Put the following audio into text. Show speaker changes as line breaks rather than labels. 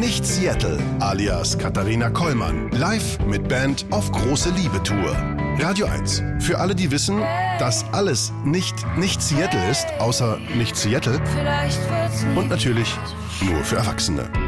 Nicht Seattle, alias Katharina Kollmann, live mit Band auf große Liebe-Tour. Radio 1, für alle, die wissen, dass alles nicht Seattle ist, außer nicht Seattle. Und natürlich nur für Erwachsene.